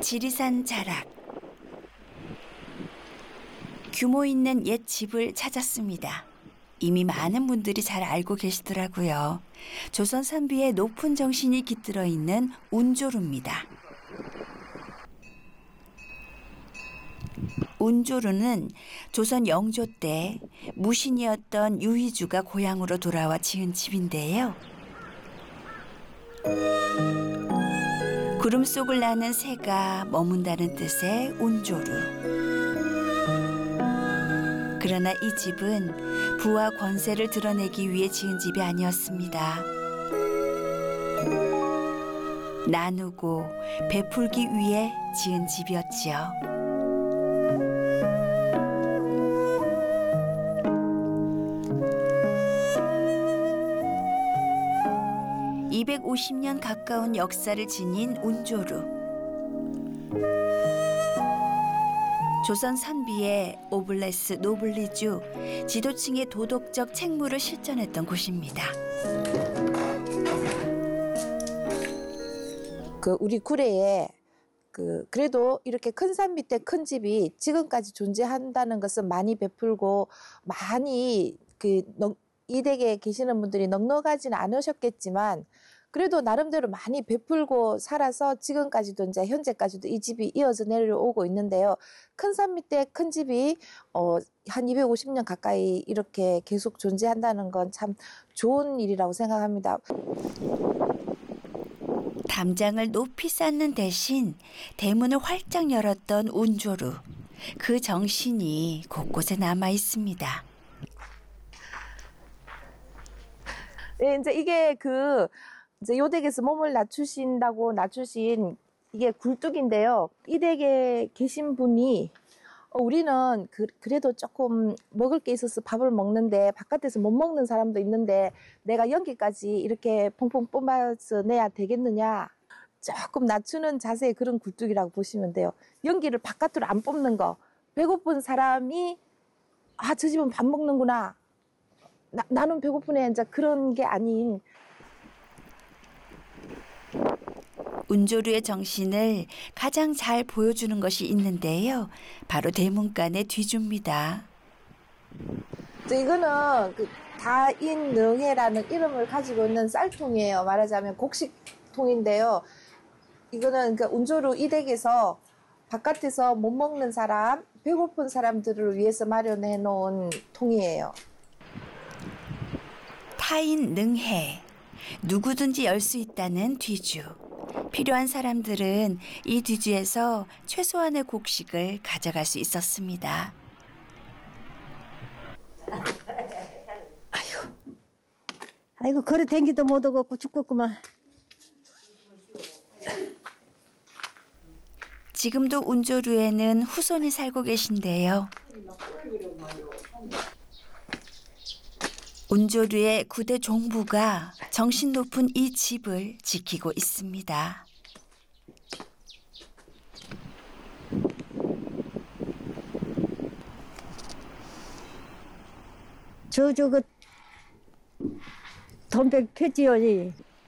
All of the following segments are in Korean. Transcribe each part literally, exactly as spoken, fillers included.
지리산 자락. 규모 있는 옛 집을 찾았습니다. 이미 많은 분들이 잘 알고 계시더라고요. 조선 선비의 높은 정신이 깃들어 있는 운조루입니다. 운조루는 조선 영조 때 무신이었던 유희주가 고향으로 돌아와 지은 집인데요. 구름 속을 나는 새가 머문다는 뜻의 운조루. 그러나 이 집은 부와 권세를 드러내기 위해 지은 집이 아니었습니다. 나누고 베풀기 위해 지은 집이었지요. 이백오십 년 가까운 역사를 지닌 운조루. 조선 선비의 오블레스 노블리주, 지도층의 도덕적 책무를 실천했던 곳입니다. 그 우리 구례에 그 그래도 이렇게 큰 산 밑에 큰 집이 지금까지 존재한다는 것은 많이 베풀고 많이 그 이 댁에 계시는 분들이 넉넉하지는 않으셨겠지만 그래도 나름대로 많이 베풀고 살아서 지금까지도 이제 현재까지도 이 집이 이어져 내려오고 있는데요. 큰 산 밑에 큰 집이 어, 한 이백오십 년 가까이 이렇게 계속 존재한다는 건 참 좋은 일이라고 생각합니다. 담장을 높이 쌓는 대신 대문을 활짝 열었던 운조루. 그 정신이 곳곳에 남아 있습니다. 네, 이제 이게 그 이제 요 댁에서 몸을 낮추신다고 낮추신 이게 굴뚝인데요. 이 댁에 계신 분이 어, 우리는 그, 그래도 조금 먹을 게 있어서 밥을 먹는데 바깥에서 못 먹는 사람도 있는데 내가 연기까지 이렇게 펑펑 뿜어서 내야 되겠느냐. 조금 낮추는 자세의 그런 굴뚝이라고 보시면 돼요. 연기를 바깥으로 안 뽑는 거. 배고픈 사람이 아, 저 집은 밥 먹는구나. 나, 나는 배고프네. 이제 그런 게 아닌. 운조루의 정신을 가장 잘 보여주는 것이 있는데요. 바로 대문간의 뒤주입니다. 이거는 그 다인능해라는 이름을 가지고 있는 쌀통이에요. 말하자면 곡식통인데요. 이거는 그 운조루 이 댁에서 바깥에서 못 먹는 사람, 배고픈 사람들을 위해서 마련해 놓은 통이에요. 타인 능해. 누구든지 열 수 있다는 뒤주. 필요한 사람들은 이 뒤주에서 최소한의 곡식을 가져갈 수 있었습니다. 아이고, 아이고 걸어 댕기도 못 오고 죽겠구만. 지금도 운조루에는 후손이 살고 계신데요. 운조루의 구대 종부가 정신 높은 이 집을 지키고 있습니다. 저 저거 돈백 표지연이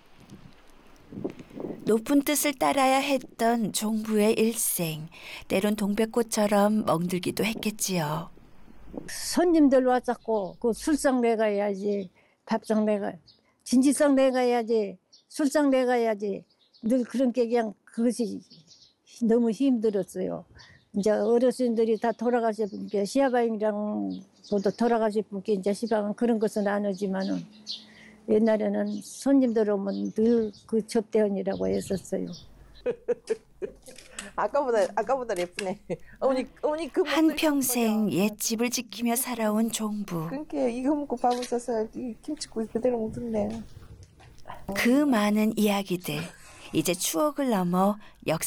높은 뜻을 따라야 했던 종부의 일생. 때론 동백꽃처럼 멍들기도 했겠지요. 손님들 와갖고 그 술상 내가야지, 밥상 내가, 진지상 내가야지, 술상 내가야지. 늘 그런 게 그냥 그것이 너무 힘들었어요. 이제 어르신들이 다 돌아가실 분께 시아바잉이랑 모두 돌아가실 분께 이제 시방은 그런 것은 안 하지만은 옛날에는 손님들 오면 늘 그 접대원이라고 했었어요. 아까보다 아까보다 예쁘네. 어머니 어머니 그 한평생 옛집을 지키며 살아온 종부. 그러니까 이거 먹고 밥을 써서 이 김치국 그대로 먹던데. 그 많은 이야기들 이제 추억을 넘어 역